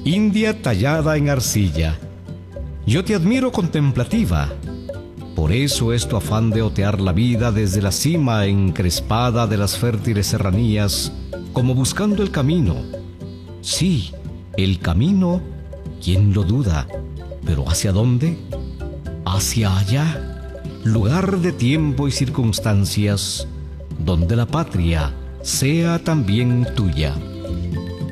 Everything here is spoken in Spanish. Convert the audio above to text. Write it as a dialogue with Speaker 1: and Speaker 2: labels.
Speaker 1: India tallada en arcilla, yo te admiro contemplativa. Por eso es tu afán de otear la vida desde la cima encrespada de las fértiles serranías, como buscando el camino. Sí, el camino, ¿quién lo duda? ¿Pero hacia dónde? Hacia allá, lugar de tiempo y circunstancias, donde la patria sea también tuya.